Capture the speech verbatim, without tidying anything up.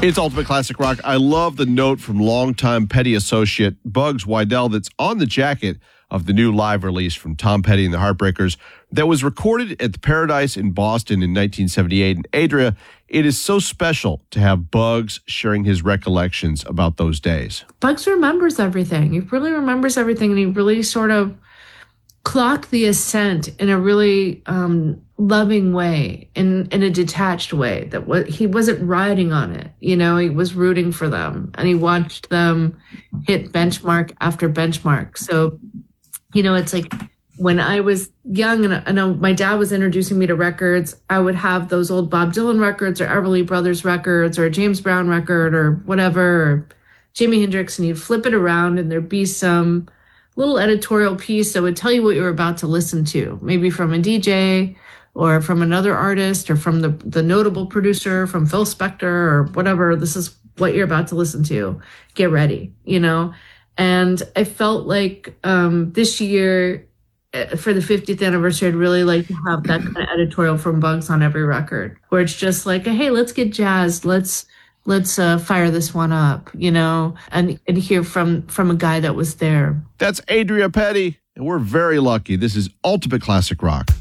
It's Ultimate Classic Rock. I love the note from longtime Petty associate Bugs Wydell that's on the jacket of the new live release from Tom Petty and the Heartbreakers that was recorded at the Paradise in Boston in nineteen seventy-eight. And Adria, it is so special to have Bugs sharing his recollections about those days. Bugs remembers everything. He really remembers everything, and he really sort of clocked the ascent in a really um, loving way, in, in a detached way, that what he wasn't riding on it. You know, he was rooting for them, and he watched them hit benchmark after benchmark. So, you know, it's like when I was young and I know my dad was introducing me to records, I would have those old Bob Dylan records or Everly Brothers records or a James Brown record or whatever, or Jimi Hendrix, and you'd flip it around and there'd be some little editorial piece that would tell you what you were about to listen to, maybe from a D J or from another artist or from the, the notable producer, from Phil Spector or whatever. This is what you're about to listen to. Get ready, you know? And I felt like um, this year, for the fiftieth anniversary, I'd really like to have that kind of editorial from Bugs on every record, where it's just like, hey, let's get jazzed. Let's let's uh, fire this one up, you know, and, and hear from, from a guy that was there. That's Adria Petty, and we're very lucky. This is Ultimate Classic Rock.